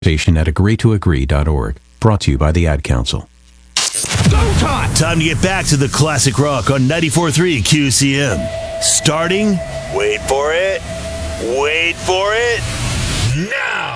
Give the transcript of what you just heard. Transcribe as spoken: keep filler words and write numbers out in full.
Station at agree to agree dot org. Brought to you by the Ad Council. Go time! Time to get back to the classic rock on ninety-four point three Q C M. Starting, wait for it, wait for it, now!